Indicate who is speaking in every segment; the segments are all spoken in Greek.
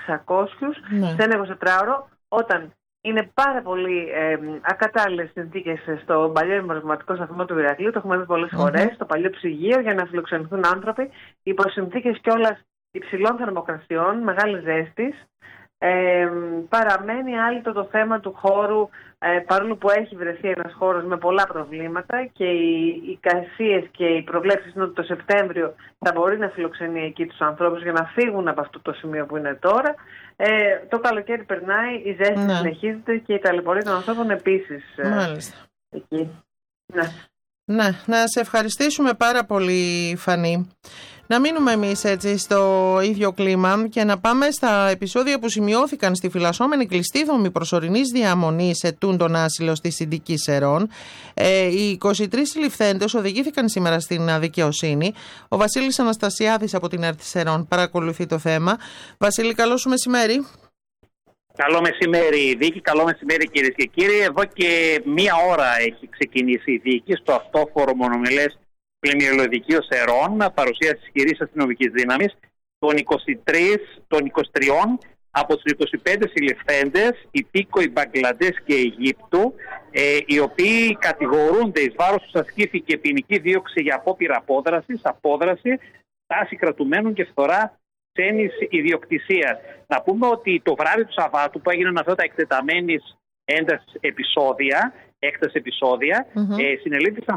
Speaker 1: 600 σε ένα 24ωρο, όταν είναι πάρα πολύ ακατάλληλες συνθήκες στο παλιό εμπορευματικό σταθμό του Ηρακλείου. Το έχουμε δει πολλές φορές, στο παλιό ψυγείο, για να φιλοξενηθούν άνθρωποι υπό συνθήκες κιόλας υψηλών θερμοκρασιών, μεγάλης ζέστης. Παραμένει άλυτο το θέμα του χώρου, παρόλο που έχει βρεθεί ένας χώρος με πολλά προβλήματα και οι εικασίες και οι προβλέψεις είναι ότι το Σεπτέμβριο θα μπορεί να φιλοξενεί εκεί τους ανθρώπους για να φύγουν από αυτό το σημείο που είναι τώρα. Το καλοκαίρι περνάει, η ζέστη συνεχίζεται και η ταλαιπωρία των ανθρώπων επίσης.
Speaker 2: Μάλιστα.
Speaker 1: Εκεί.
Speaker 2: Ναι, να σε ευχαριστήσουμε πάρα πολύ, Φανή. Να μείνουμε εμείς έτσι στο ίδιο κλίμα και να πάμε στα επεισόδια που σημειώθηκαν στη φυλασσόμενη κλειστή δομή προσωρινής διαμονής ετούντων άσυλο στη Συντική Σερών. Οι 23 συλληφθέντες οδηγήθηκαν σήμερα στην δικαιοσύνη. Ο Βασίλης Αναστασιάδης από την ΕΡΤ Σερών παρακολουθεί το θέμα. Βασίλη, καλό σου μεσημέρι.
Speaker 3: Καλό μεσημέρι, Δίκη. Καλό μεσημέρι, κυρίες και κύριοι. Εδώ και μία ώρα έχει ξεκινήσει η δίκη στο αυτόφορο μονομελές πλημμυρολοδικείο Σερών, παρουσία της ισχυρής αστυνομικής δύναμης των 23 από τους 25 συλληφθέντες, υπήκοοι Μπαγκλαντές και Αιγύπτου, οι οποίοι κατηγορούνται εις βάρος τους ασκήθηκε ποινική δίωξη για απόπειρα απόδραση, τάση κρατουμένων και φθορά ξένης ιδιοκτησίας. Να πούμε ότι το βράδυ του Σαββάτου που έγιναν αυτά τα εκτεταμένης έντασης έκταση επεισόδια, συνελήφθησαν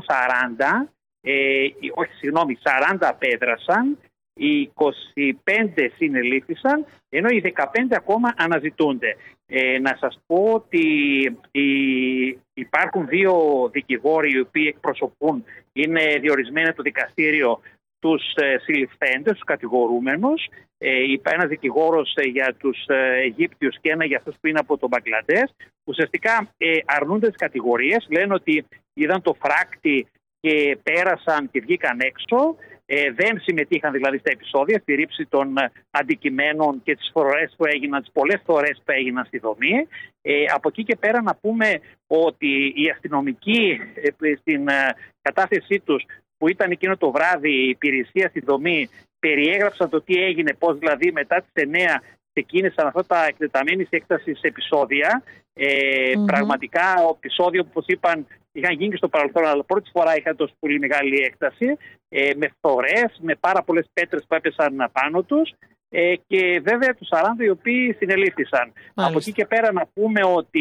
Speaker 3: 40 απέδρασαν, οι 25 συνελήφθησαν, ενώ οι 15 ακόμα αναζητούνται. Να σας πω ότι υπάρχουν δύο δικηγόροι οι οποίοι εκπροσωπούν, είναι διορισμένοι από το δικαστήριο, τους συλληφθέντες, τους κατηγορούμενους. Ένας δικηγόρος για τους Αιγύπτιους και ένα για αυτούς που είναι από τον Μπαγκλαντές. Ουσιαστικά αρνούνται τις κατηγορίες, λένε ότι είδαν το φράκτη και πέρασαν και βγήκαν έξω. Δεν συμμετείχαν δηλαδή στα επεισόδια, στη ρήψη των αντικειμένων και τις φορές που έγιναν, τις πολλές φορές που έγιναν στη δομή. Από εκεί και πέρα να πούμε ότι οι αστυνομικοί στην κατάθεσή τους που ήταν εκείνο το βράδυ η υπηρεσία στη δομή περιέγραψαν το τι έγινε, πώς δηλαδή μετά τις 9 ξεκίνησαν αυτά τα εκτεταμένης έκτασης επεισόδια. Πραγματικά ο επεισόδιο που όπως είπαν είχαν γίνει και στο παρελθόν, αλλά πρώτη φορά είχαν τόσο πολύ μεγάλη έκταση, με φθορές, με πάρα πολλές πέτρες που έπεσαν πάνω τους και βέβαια τους 40 οι οποίοι συνελήφθησαν. Από εκεί και πέρα να πούμε ότι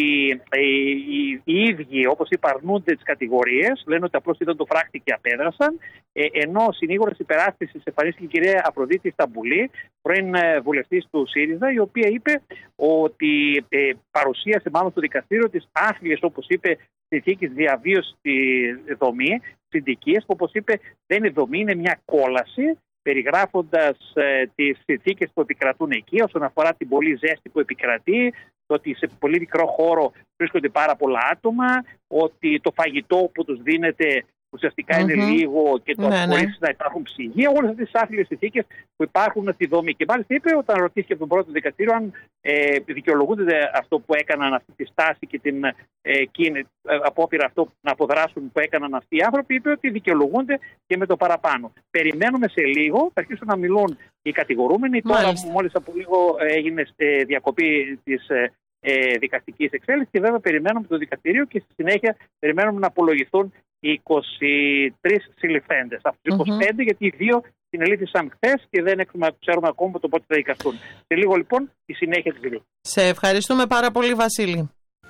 Speaker 3: οι ίδιοι, όπως είπα, αρνούνται τις κατηγορίες, λένε ότι απλώς είδαν το φράκτη και απέδρασαν, ενώ συνήγορας υπεράσπισης εμφανίστηκε η κυρία Αφροδίτη Σταμπουλή, πρώην βουλευτής του ΣΥΡΙΖΑ, η οποία είπε ότι παρουσίασε μάλλον στο δικαστήριο τις άθλιες, όπως είπε, συνθήκες διαβίωσης στη δομή, συντικίες, που όπως είπε δεν είναι δομή, είναι μια κόλαση, περιγράφοντας τις συνθήκες που επικρατούν εκεί όσον αφορά την πολλή ζέστη που επικρατεί, το ότι σε πολύ μικρό χώρο βρίσκονται πάρα πολλά άτομα, ότι το φαγητό που τους δίνεται ουσιαστικά είναι λίγο και το χωρίς να υπάρχουν ψυγεία, όλες αυτές τις άθλιες συνθήκες που υπάρχουν στη δομή. Και μάλιστα είπε, όταν ρωτήθηκε από τον πρώτο δικαστήριο αν δικαιολογούνται αυτό που έκαναν, αυτή τη στάση και την απόπειρα αυτό να αποδράσουν που έκαναν αυτοί οι άνθρωποι, είπε ότι δικαιολογούνται και με το παραπάνω. Περιμένουμε σε λίγο, θα αρχίσουν να μιλούν οι κατηγορούμενοι. Τώρα, μόλις από λίγο έγινε διακοπή της δικαστικής εξέλιξης και βέβαια περιμένουμε το δικαστήριο και στη συνέχεια περιμένουμε να απολογηθούν οι 23 συλληφθέντες. Από τους 25, γιατί οι δύο συνελήφθησαν χθες και δεν ξέρουμε ακόμα το πότε θα δικαστούν. Σε λίγο λοιπόν η συνέχεια της δίκης.
Speaker 2: Σε ευχαριστούμε πάρα πολύ, Βασίλη.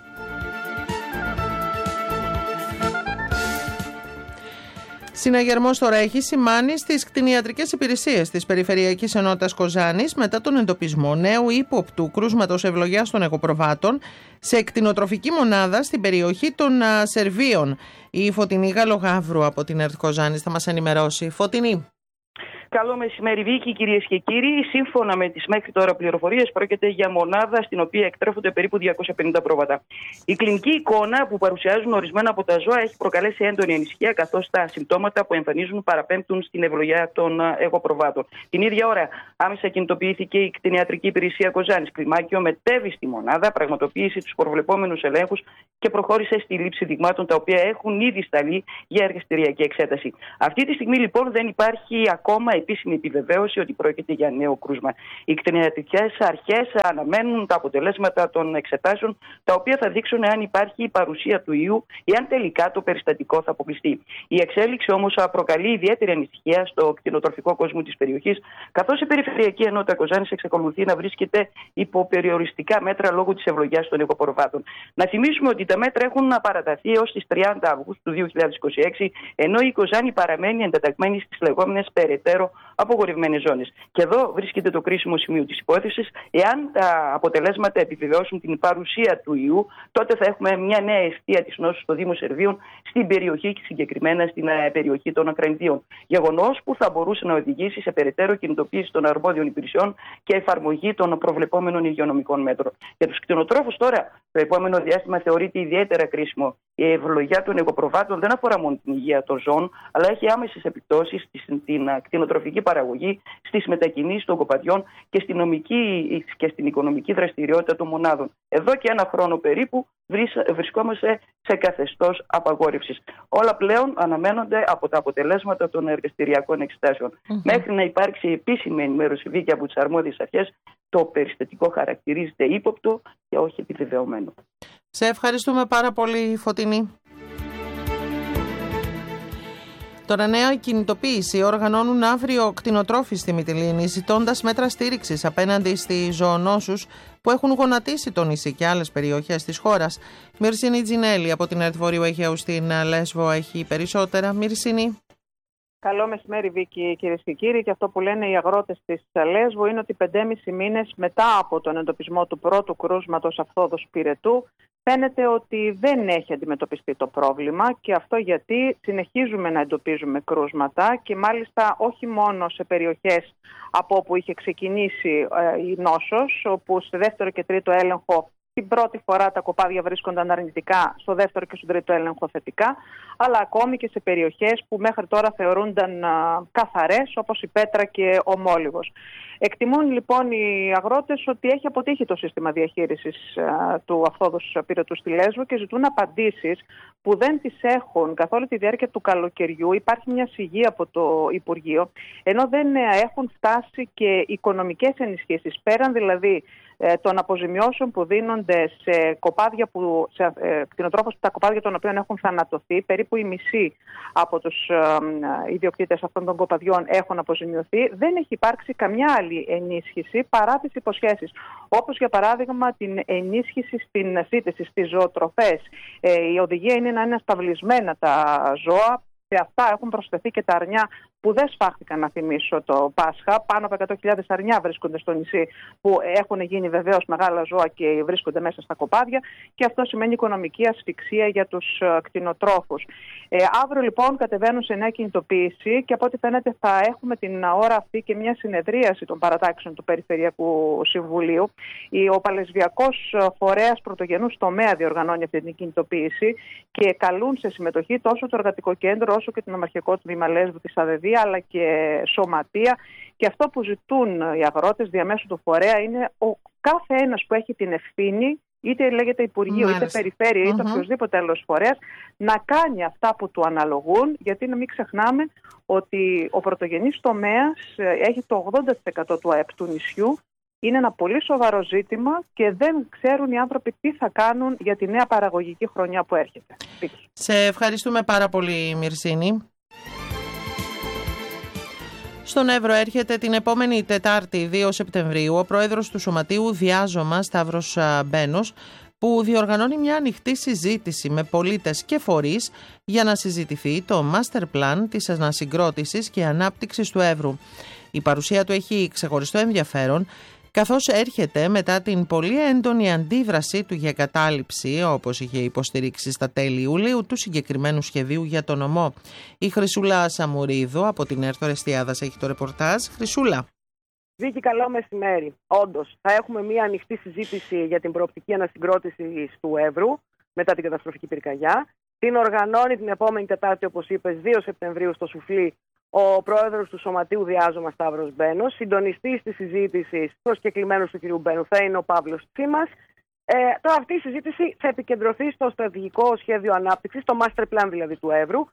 Speaker 2: Συναγερμός τώρα έχει σημάνει στις κτηνιατρικές υπηρεσίες της Περιφερειακής Ενότητας Κοζάνης μετά τον εντοπισμό νέου ύποπτου κρούσματος ευλογιάς των εγωπροβάτων σε κτηνοτροφική μονάδα στην περιοχή των Σερβίων. Η Φωτεινή Γαλογαύρου από την ΕΡΤ Κοζάνης θα μας ενημερώσει. Φωτεινή.
Speaker 4: Καλό μεσημέρι, Βίκη, κυρίες και κύριοι. Σύμφωνα με τις μέχρι τώρα πληροφορίες, πρόκειται για μονάδα στην οποία εκτρέφονται περίπου 250 πρόβατα. Η κλινική εικόνα που παρουσιάζουν ορισμένα από τα ζώα έχει προκαλέσει έντονη ανησυχία, καθώς τα συμπτώματα που εμφανίζουν παραπέμπτουν στην ευλογιά των εγωπροβάτων. Την ίδια ώρα, άμεσα κινητοποιήθηκε η κτηνιατρική υπηρεσία Κοζάνης. Κλιμάκιο μετέβη στη μονάδα, πραγματοποίησε τους προβλεπόμενους ελέγχους και προχώρησε στη λήψη δειγμάτων, τα οποία έχουν ήδη σταλεί για εργαστηριακή εξέταση. Αυτή τη στιγμή, λοιπόν, δεν υπάρχει ακόμα επίσημη επιβεβαίωση ότι πρόκειται για νέο κρούσμα. Οι κτηνιατρικές αρχές αναμένουν τα αποτελέσματα των εξετάσεων, τα οποία θα δείξουν αν υπάρχει η παρουσία του ιού ή αν τελικά το περιστατικό θα αποκλειστεί. Η εξέλιξη όμως προκαλεί ιδιαίτερη ανησυχία στο κτηνοτροφικό κόσμο της περιοχής, καθώς η Περιφερειακή Ενότητα Κοζάνης εξακολουθεί να βρίσκεται υπό περιοριστικά μέτρα λόγω της ευλογιάς των οικοποροβάτων. Να θυμίσουμε ότι τα μέτρα έχουν παραταθεί έως τις 30 Αυγούστου 2026, ενώ η Κοζάνη παραμένει εντεταγμένη στις λεγόμενες περαιτέρω απογορευμένες ζώνες. Και εδώ βρίσκεται το κρίσιμο σημείο της υπόθεσης. Εάν τα αποτελέσματα επιβεβαιώσουν την παρουσία του ιού, τότε θα έχουμε μια νέα αιστεία της νόσου στο Δήμο Σερβίων, στην περιοχή και συγκεκριμένα στην περιοχή των Ακρανιδίων. Γεγονός που θα μπορούσε να οδηγήσει σε περαιτέρω κινητοποίηση των αρμόδιων υπηρεσιών και εφαρμογή των προβλεπόμενων υγειονομικών μέτρων. Για τους κτηνοτρόφους τώρα, το επόμενο διάστημα θεωρείται ιδιαίτερα κρίσιμο. Η ευλογιά των οικοπροβάτων δεν αφορά μόνο την υγεία των ζώων, αλλά έχει άμεσες επιπτώσεις στην κτηνοτροφική παραγωγή, στις μετακινήσεις των κοπαδιών και στην οικονομική δραστηριότητα των μονάδων. Εδώ και ένα χρόνο περίπου βρισκόμαστε σε καθεστώς απαγόρευσης. Όλα πλέον αναμένονται από τα αποτελέσματα των εργαστηριακών εξετάσεων. Μέχρι να υπάρξει επίσημη ενημέρωση δίκαια από τις αρμόδιες αρχές, το περιστατικό χαρακτηρίζεται ύποπτο και όχι επιβεβαιωμένο.
Speaker 2: Σε ευχαριστούμε πάρα πολύ, Φωτεινή. Τώρα, νέα κινητοποίηση οργανώνουν αύριο κτηνοτρόφοι στη Μυτιλήνη, ζητώντας μέτρα στήριξης απέναντι στις ζωονόσους που έχουν γονατίσει το νησί και άλλες περιοχές της χώρας. Μυρσίνη Τζινέλη από την ΕΡΤ Βορείου Αιγαίου στην Λέσβο έχει περισσότερα. Μυρσίνη.
Speaker 5: Καλό μεσημέρι, Βίκη, κυρίες και κύριοι. Και αυτό που λένε οι αγρότες της Λέσβου είναι ότι 5,5 μήνες μετά από τον εντοπισμό του πρώτου κρούσματος αφθόδους πυρετού, φαίνεται ότι δεν έχει αντιμετωπιστεί το πρόβλημα, και αυτό γιατί συνεχίζουμε να εντοπίζουμε κρούσματα, και μάλιστα όχι μόνο σε περιοχές από όπου είχε ξεκινήσει η νόσος, όπου σε δεύτερο και τρίτο έλεγχο την πρώτη φορά τα κοπάδια βρίσκονταν αρνητικά, στο δεύτερο και στον τρίτο έλεγχο θετικά, αλλά ακόμη και σε περιοχές που μέχρι τώρα θεωρούνταν καθαρές, όπως η Πέτρα και ο Μόλιβος. Εκτιμούν λοιπόν οι αγρότες ότι έχει αποτύχει το σύστημα διαχείρισης του αφθόδους πυρετού στη Λέσβο και ζητούν απαντήσεις που δεν τις έχουν καθ' όλη τη διάρκεια του καλοκαιριού. Υπάρχει μια σιγή από το Υπουργείο, ενώ δεν έχουν φτάσει και οικονομικές ενισχύσεις, πέραν δηλαδή των αποζημιώσεων που δίνονται σε κοπάδια σε κτηνοτρόφους, τα κοπάδια των οποίων έχουν θανατωθεί. Περίπου οι μισοί από τους ιδιοκτήτες αυτών των κοπαδιών έχουν αποζημιωθεί. Δεν έχει υπάρξει καμιά άλλη ενίσχυση παρά τις υποσχέσεις, όπως για παράδειγμα την ενίσχυση στην ζήτηση στις ζωοτροφές. Η οδηγία είναι να είναι σταυλισμένα τα ζώα. Σε αυτά έχουν προσθεθεί και τα αρνιά που δεν σφάχτηκαν, να θυμίσω, το Πάσχα. Πάνω από 100.000 αρνιά βρίσκονται στο νησί, που έχουν γίνει βεβαίως μεγάλα ζώα και βρίσκονται μέσα στα κοπάδια, και αυτό σημαίνει οικονομική ασφυξία για τους κτηνοτρόφους. Αύριο λοιπόν κατεβαίνουν σε νέα κινητοποίηση, και από ό,τι φαίνεται θα έχουμε την ώρα αυτή και μια συνεδρίαση των παρατάξεων του Περιφερειακού Συμβουλίου. Ο Παλαισβιακός Φορέας Πρωτογενούς Τομέα διοργανώνει αυτή την κινητοποίηση, και καλούν σε συμμετοχή τόσο το Εργατικό Κέντρο όσο και το Νομαρχιακό Τμήμα Λέσβου της ΑΔΕΔΙΑ, αλλά και σωματεία. Και αυτό που ζητούν οι αγρότες διαμέσου του φορέα είναι ο κάθε ένας που έχει την ευθύνη, είτε λέγεται Υπουργείο, είτε Περιφέρεια, είτε οποιοδήποτε άλλος φορέας, να κάνει αυτά που του αναλογούν, γιατί να μην ξεχνάμε ότι ο πρωτογενής τομέας έχει το 80% του ΑΕΠ του νησιού. Είναι ένα πολύ σοβαρό ζήτημα και δεν ξέρουν οι άνθρωποι τι θα κάνουν για τη νέα παραγωγική χρονιά που έρχεται.
Speaker 2: Σε ευχαριστούμε πάρα πολύ, Μυρσίνη. Στον Εύρο έρχεται την επόμενη Τετάρτη, 2 Σεπτεμβρίου, ο πρόεδρος του Σωματείου Διάζωμα, Σταύρος Μπένος, που διοργανώνει μια ανοιχτή συζήτηση με πολίτες και φορείς για να συζητηθεί το Master Plan της ανασυγκρότησης και ανάπτυξης του Εύρου. Η παρουσία του έχει ξεχωριστό ενδιαφέρον, καθώς έρχεται μετά την πολύ έντονη αντίδραση του για κατάληψη, όπως είχε υποστηρίξει στα τέλη Ιουλίου, του συγκεκριμένου σχεδίου για τον νομό. Η Χρυσούλα Σαμουρίδου από την ΕΡΤ Ορεστιάδας έχει το ρεπορτάζ. Χρυσούλα.
Speaker 6: Βίκη, καλό μεσημέρι. Όντως, θα έχουμε μια ανοιχτή συζήτηση για την προοπτική ανασυγκρότηση του Εύρου μετά την καταστροφική πυρκαγιά. Την οργανώνει την επόμενη Τετάρτη, όπως είπες, 2 Σεπτεμβρίου στο Σουφλί, ο πρόεδρος του Σωματείου Διάζωμα, Σταύρος Μπένος. Συντονιστής της συζήτησης, προσκεκλημένος του κ. Μπένου, θα είναι ο Παύλος Τσίμας. Τώρα αυτή η συζήτηση θα επικεντρωθεί στο στρατηγικό σχέδιο ανάπτυξης, το Master Plan δηλαδή του Εύρου,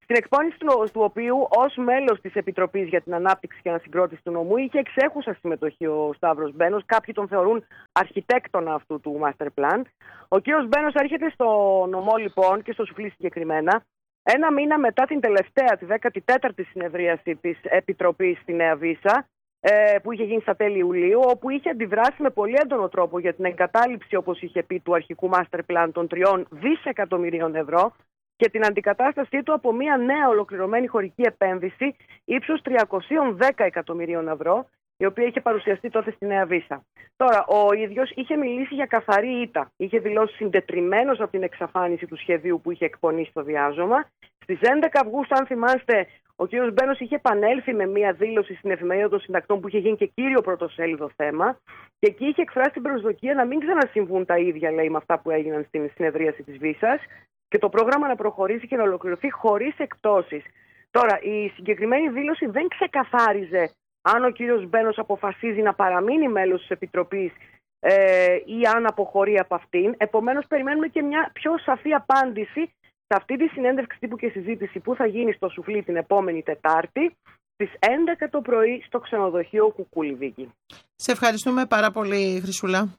Speaker 6: στην εκπόνηση του οποίου, ως μέλος της Επιτροπής για την Ανάπτυξη και Ανασυγκρότηση του Νομού, είχε εξέχουσα συμμετοχή ο Σταύρος Μπένος. Κάποιοι τον θεωρούν αρχιτέκτονα αυτού του Master Plan. Ο κύριος Μπένος έρχεται στο νομό, λοιπόν, και στο σουφλί συγκεκριμένα, ένα μήνα μετά την τελευταία, τη 14η συνεδρίαση της Επιτροπής στη Νέα Βύσσα, που είχε γίνει στα τέλη Ιουλίου, όπου είχε αντιδράσει με πολύ έντονο τρόπο για την εγκατάλειψη, όπως είχε πει, του αρχικού Master Plan των 3 δισεκατομμυρίων ευρώ και την αντικατάστασή του από μια νέα ολοκληρωμένη χωρική επένδυση ύψους 310 εκατομμυρίων ευρώ, η οποία είχε παρουσιαστεί τότε στη Νέα Βύσσα. Τώρα, ο ίδιος είχε μιλήσει για καθαρή ήττα. Είχε δηλώσει συντετριμμένος από την εξαφάνιση του σχεδίου που είχε εκπονήσει το διάζωμα. Στις 11 Αυγούστου, αν θυμάστε, ο κ. Μπένος είχε επανέλθει με μία δήλωση στην Εφημερίδα των Συντακτών που είχε γίνει και κύριο πρωτοσέλιδο θέμα. Και εκεί είχε εκφράσει την προσδοκία να μην ξανασυμβούν τα ίδια, λέει, με αυτά που έγιναν στην συνεδρίαση της Βύσσας και το πρόγραμμα να προχωρήσει και να ολοκληρωθεί χωρίς εκπτώσεις. Τώρα, η συγκεκριμένη δήλωση δεν ξεκαθάριζε αν ο κύριος Μπένος αποφασίζει να παραμείνει μέλος της Επιτροπής ή αν αποχωρεί από αυτήν. Επομένως, περιμένουμε και μια πιο σαφή απάντηση σε αυτή τη συνέντευξη τύπου και συζήτηση που θα γίνει στο σουφλί την επόμενη Τετάρτη στις 11 το πρωί στο ξενοδοχείο Κουκούλη, Βίκη.
Speaker 2: Σε ευχαριστούμε πάρα πολύ, Χρυσούλα.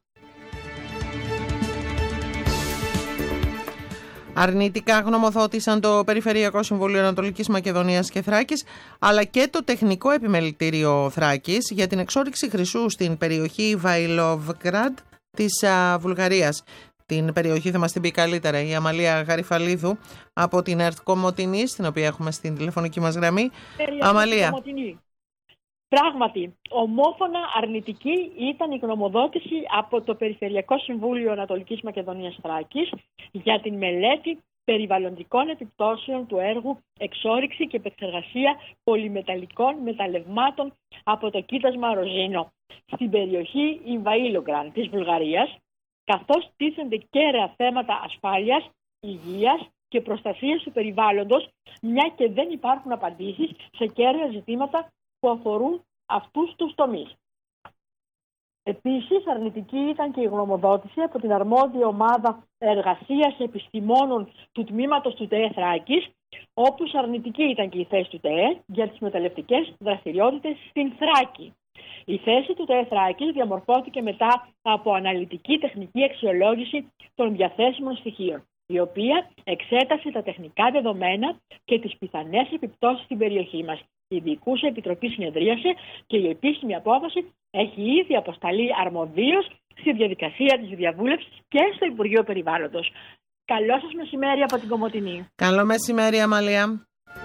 Speaker 2: Αρνητικά γνωμοδότησαν το Περιφερειακό Συμβούλιο Ανατολικής Μακεδονίας και Θράκης, αλλά και το Τεχνικό Επιμελητήριο Θράκης για την εξόρυξη χρυσού στην περιοχή Βαϊλόβγκραντ της Βουλγαρίας. Την περιοχή θα μας την πει καλύτερα η Αμαλία Γαριφαλίδου από την ΕΡΤ Κομοτηνή, στην οποία έχουμε στην τηλεφωνική μας γραμμή. Αμαλία.
Speaker 7: Πράγματι, ομόφωνα αρνητική ήταν η γνωμοδότηση από το Περιφερειακό Συμβούλιο Ανατολικής Μακεδονίας Θράκης για την μελέτη περιβαλλοντικών επιπτώσεων του έργου εξόρυξη και επεξεργασία πολυμεταλλικών μεταλλευμάτων από το κοίτασμα Ροζίνο στην περιοχή Ιμβαΐλογκραντ της Βουλγαρίας, καθώς τίθενται κέραια θέματα ασφάλειας, υγείας και προστασίας του περιβάλλοντος, μια και δεν υπάρχουν απαντήσεις σε κέραια ζητήματα που αφορούν αυτούς τους τομείς. Επίσης, αρνητική ήταν και η γνωμοδότηση από την αρμόδια ομάδα εργασίας επιστημόνων του τμήματος του ΤΕΕ Θράκης, όπου αρνητική ήταν και η θέση του ΤΕΕ για τις μεταλλευτικές δραστηριότητες στην Θράκη. Η θέση του ΤΕΕ Θράκης διαμορφώθηκε μετά από αναλυτική τεχνική αξιολόγηση των διαθέσιμων στοιχείων, η οποία εξέτασε τα τεχνικά δεδομένα και τις πιθανές επιπτώσεις στην περιοχή μας. Η Διοικούσα Επιτροπή συνεδρίασε και η επίσημη απόφαση έχει ήδη αποσταλεί αρμοδίως στη διαδικασία της διαβούλευσης και στο Υπουργείο Περιβάλλοντος. Καλό σας μεσημέρι από την Κομοτηνή.
Speaker 2: Καλό μεσημέρι, Αμαλία.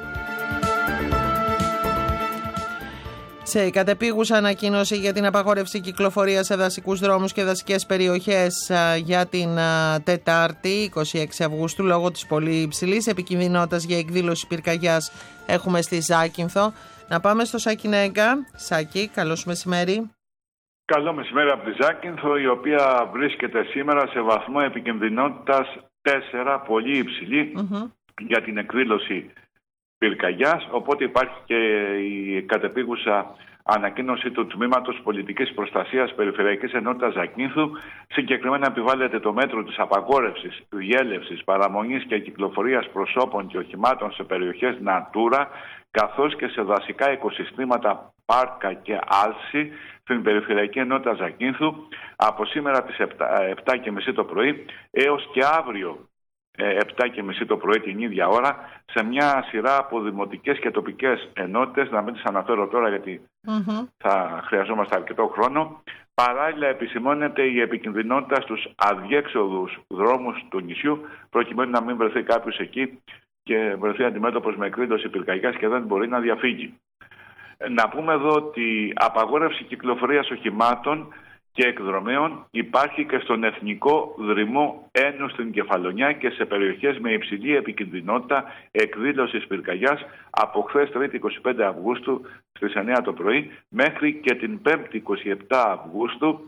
Speaker 2: Σε κατεπίγουσα ανακοίνωση για την απαγόρευση κυκλοφορίας σε δασικούς δρόμους και δασικές περιοχές για την Τετάρτη, 26 Αυγούστου, λόγω της πολύ υψηλής επικινδυνότητας για εκδήλωση πυρκαγιάς, έχουμε στη Ζάκυνθο. Να πάμε στο Σάκη Νέγκα. Σάκη, καλώς μεσημέρι.
Speaker 8: Καλό μεσημέρι από τη Ζάκυνθο, η οποία βρίσκεται σήμερα σε βαθμό επικινδυνότητας 4, πολύ υψηλή, για την εκδήλωση πυρκαγιάς, οπότε υπάρχει και η κατεπίγουσα ανακοίνωση του Τμήματος Πολιτικής Προστασίας Περιφερειακής Ενότητας Ζακύνθου. Συγκεκριμένα επιβάλλεται το μέτρο της απαγόρευσης, διέλευσης, παραμονής και κυκλοφορίας προσώπων και οχημάτων σε περιοχές Natura, καθώς και σε δασικά οικοσυστήματα, πάρκα και άλση στην Περιφερειακή Ενότητα Ζακύνθου από σήμερα τις 7:30 το πρωί έως και αύριο 7:30 το πρωί την ίδια ώρα, σε μια σειρά από δημοτικές και τοπικές ενότητες, να μην τις αναφέρω τώρα γιατί θα χρειαζόμαστε αρκετό χρόνο. Παράλληλα επισημώνεται η επικινδυνότητα στους αδιέξοδους δρόμους του νησιού, προκειμένου να μην βρεθεί κάποιος εκεί και βρεθεί αντιμέτωπος με εκδήλωση πυρκαγιάς και δεν μπορεί να διαφύγει. Να πούμε εδώ ότι απαγόρευση κυκλοφορίας οχημάτων και εκδρομέων υπάρχει και στον Εθνικό Δρυμό Ένου στην Κεφαλονιά και σε περιοχές με υψηλή επικινδυνότητα εκδήλωσης πυρκαγιάς από χθες Τρίτη 25 Αυγούστου στις 9 το πρωί μέχρι και την 5η 27 Αυγούστου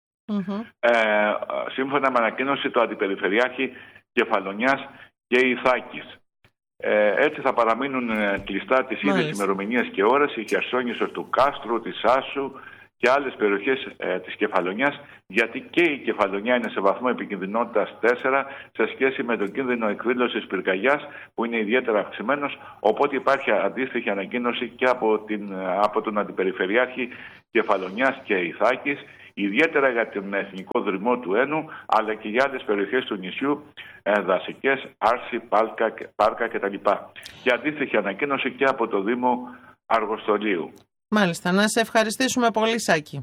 Speaker 8: σύμφωνα με ανακοίνωση του Αντιπεριφερειάρχη Κεφαλονιάς και Ιθάκης. Έτσι θα παραμείνουν κλειστά τις ίδιες ημερομηνίες και ώρες η Χερσόνησος του Κάστρου, της Άσου και άλλες περιοχές της Κεφαλονιάς, γιατί και η Κεφαλονιά είναι σε βαθμό επικινδυνότητας 4 σε σχέση με τον κίνδυνο εκδήλωσης πυρκαγιάς που είναι ιδιαίτερα αυξημένος, οπότε υπάρχει αντίστοιχη ανακοίνωση και από τον Αντιπεριφερειάρχη Κεφαλονιάς και Ιθάκης, ιδιαίτερα για τον εθνικό δρυμό του Ένου, αλλά και για άλλες περιοχές του νησιού, δασικές, Άρση, Πάρκα κτλ. Και αντίστοιχη ανακοίνωση και από το Δήμο Αργοστολίου.
Speaker 2: Μάλιστα, να σε ευχαριστήσουμε πολύ, Σάκη.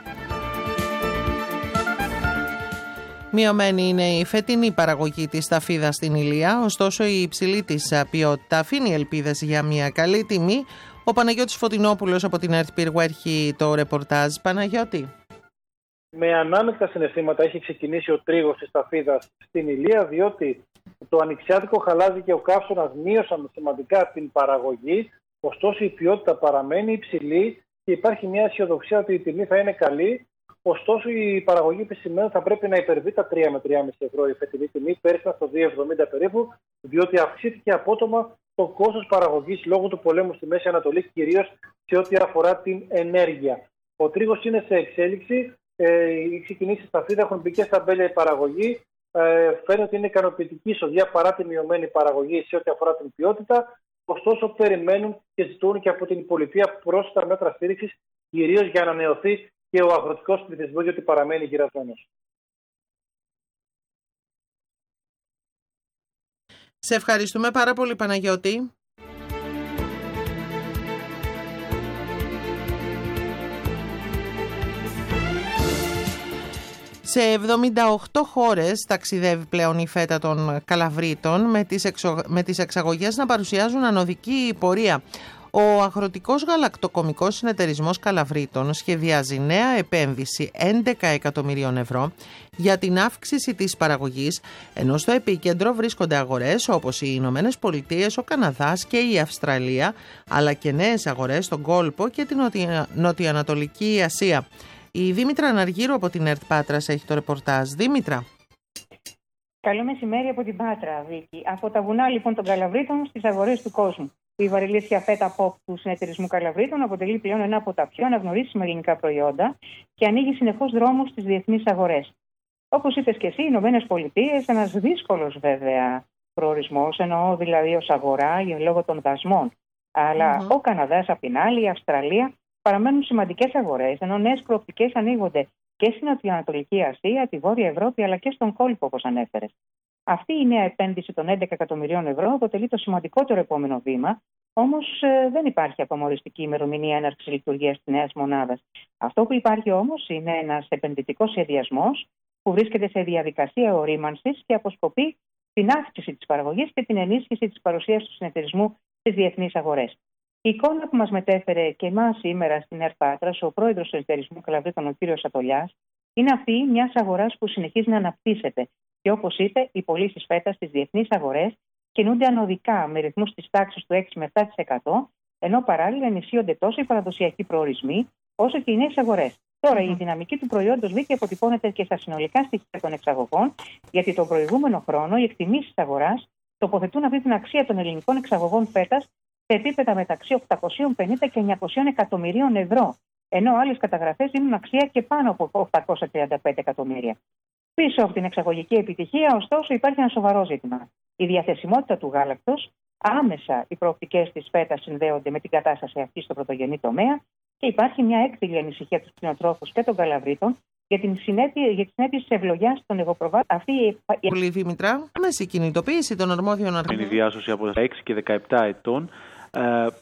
Speaker 2: Μειωμένη είναι η φετινή παραγωγή της σταφίδας στην Ηλία, ωστόσο η υψηλή της ποιότητα αφήνει ελπίδες για μια καλή τιμή. Ο Παναγιώτης Φωτεινόπουλος από την Earth Pyrgo έχει το ρεπορτάζ. Παναγιώτη.
Speaker 9: Με ανάμεικτα συναισθήματα έχει ξεκινήσει ο τρίγος της σταφίδας στην Ηλία, διότι το ανοιξιάτικο χαλάζι και ο καύσωνας μείωσαν σημαντικά την παραγωγή, ωστόσο η ποιότητα παραμένει υψηλή και υπάρχει μια αισιοδοξία ότι η τιμή θα είναι καλή. Ωστόσο, η παραγωγή επισημαίνουν θα πρέπει να υπερβεί τα 3 με 3,5 ευρώ η φετινή τιμή, πέρυσι ήταν στο 2,70 περίπου, διότι αυξήθηκε απότομα το κόστος παραγωγής λόγω του πολέμου στη Μέση Ανατολή, κυρίως σε ό,τι αφορά την ενέργεια. Ο τρίγος είναι σε εξέλιξη. Οι ξεκινήσεις στα φύλλα έχουν μπει και στα μπέλια η παραγωγή. Φαίνεται ότι είναι ικανοποιητική εισοδιά παρά τη μειωμένη παραγωγή σε ό,τι αφορά την ποιότητα. Ωστόσο, περιμένουν και ζητούν και από την πολιτεία πρόσθετα μέτρα στήριξης, κυρίως για να ανανεωθεί και ο αγροτικός πληθυσμός, γιατί παραμένει γυρασμένος.
Speaker 2: Σε ευχαριστούμε πάρα πολύ, Παναγιώτη. Σε 78 χώρες ταξιδεύει πλέον η φέτα των Καλαβρίτων, με τις εξαγωγές να παρουσιάζουν ανωδική πορεία. Ο Αγροτικός Γαλακτοκομικός Συνεταιρισμός Καλαβρίτων σχεδιάζει νέα επένδυση 11 εκατομμυρίων ευρώ για την αύξηση της παραγωγής, ενώ στο επίκεντρο βρίσκονται αγορές όπως οι Ηνωμένες Πολιτείες, ο Καναδάς και η Αυστραλία, αλλά και νέες αγορές στον κόλπο και την Νοτιοανατολική Ασία. Η Δήμητρα Αναργύρου από την ΕΡΤ Πάτρας έχει το ρεπορτάζ. Δήμητρα.
Speaker 10: Καλό μεσημέρι από την Πάτρα, Βίκη. Από τα βουνά λοιπόν των Καλαβρίτων στις αγορές του κόσμου. Η βαρελίσια φέτα pop του Συνεταιρισμού Καλαβρίτων αποτελεί πλέον ένα από τα πιο αναγνωρίσιμα ελληνικά προϊόντα και ανοίγει συνεχώς δρόμους στις διεθνείς αγορές. Όπως είπες και εσύ, οι Ηνωμένες Πολιτείες, ένας δύσκολος βέβαια προορισμός, εννοώ δηλαδή ως αγορά λόγω των δασμών. Αλλά ο Καναδάς απ' την άλλη, η Αυστραλία παραμένουν σημαντικές αγορές, ενώ νέες προοπτικές ανοίγονται και στην Νοτιοανατολική Ασία, τη Βόρεια Ευρώπη αλλά και στον κόλπο, όπως ανέφερες. Αυτή η νέα επένδυση των 11 εκατομμυρίων ευρώ αποτελεί το σημαντικότερο επόμενο βήμα, όμως δεν υπάρχει ακόμα οριστική ημερομηνία έναρξης λειτουργίας της νέας μονάδας. Αυτό που υπάρχει όμως είναι ένας επενδυτικός σχεδιασμός που βρίσκεται σε διαδικασία ορίμανσης και αποσκοπεί την αύξηση της παραγωγής και την ενίσχυση της παρουσίας του συνεταιρισμού στις διεθνείς αγορές. Η εικόνα που μας μετέφερε και εμάς σήμερα στην ΕΡΤ Πάτρας, ο πρόεδρος του Συνεταιρισμού Καλαβρίτων, ο κ. Σατολιάς, είναι αυτή μιας αγοράς που συνεχίζει να αναπτύσσεται. Και όπως είπε, οι πωλήσεις φέτας στις διεθνείς αγορές κινούνται ανωδικά με ρυθμούς της τάξης του 6 με 7%, ενώ παράλληλα ενισχύονται τόσο οι παραδοσιακοί προορισμοί όσο και οι νέες αγορές. Τώρα, η δυναμική του προϊόντος Βίκη αποτυπώνεται και στα συνολικά στοιχεία των εξαγωγών, γιατί τον προηγούμενο χρόνο οι εκτιμήσεις της αγοράς τοποθετούν αυτή την αξία των ελληνικών εξαγωγών φέτας σε επίπεδα μεταξύ 850 και 900 εκατομμυρίων ευρώ, ενώ άλλες καταγραφές δίνουν αξία και πάνω από 835 εκατομμύρια. Πίσω από την εξαγωγική επιτυχία, ωστόσο, υπάρχει ένα σοβαρό ζήτημα. Η διαθεσιμότητα του γάλακτος, άμεσα οι προοπτικές της φέτας συνδέονται με την κατάσταση αυτή στο πρωτογενή τομέα και υπάρχει μια έκθυλη ανησυχία του κτηνοτρόφους και των Καλαβρίτων για τις συνέπειες της ευλογιάς των εγωπροβάτων.
Speaker 2: Πολύ Δήμητρα, άμεση κινητοποίηση των αρμόδιων αρχών.
Speaker 11: Είναι η διάσωση από 6 και 17 ετών